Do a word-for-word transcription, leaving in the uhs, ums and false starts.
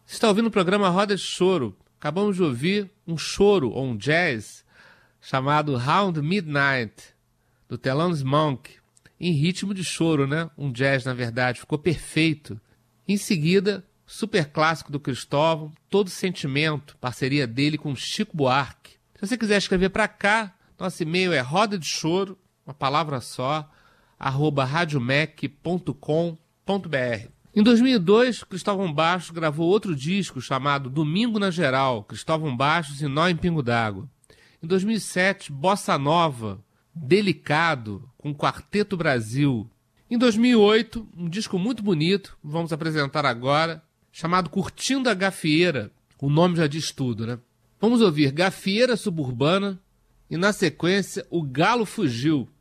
Você está ouvindo o programa Roda de Choro. Acabamos de ouvir um choro, ou um jazz, chamado Round Midnight, do Thelonious Monk, em ritmo de choro, né? Um jazz, na verdade, ficou perfeito. Em seguida, super clássico do Cristóvão, Todo Sentimento, parceria dele com Chico Buarque. Se você quiser escrever para cá, nosso e-mail é roda de choro, uma palavra só, arroba radiomec ponto com ponto br. Em dois mil e dois, Cristóvão Bastos gravou outro disco chamado Domingo na Geral, Cristóvão Bastos e Nó em Pingo d'Água. Em dois mil e sete, Bossa Nova, Delicado, com Quarteto Brasil. Em dois mil e oito, um disco muito bonito, vamos apresentar agora, chamado Curtindo a Gafieira. O nome já diz tudo, né? Vamos ouvir Gafieira Suburbana e, na sequência, O Galo Fugiu.